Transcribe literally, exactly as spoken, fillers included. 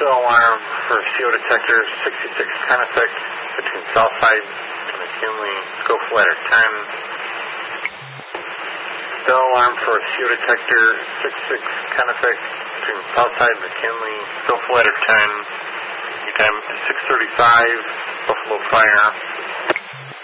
Still alarm for C O detector sixty-six Kennebec between Southside and McKinley. Scope letter ten. Still alarm for C O detector sixty-six Kennebec between Southside and McKinley. Scope letter ten. Time six thirty-five. Buffalo Fire.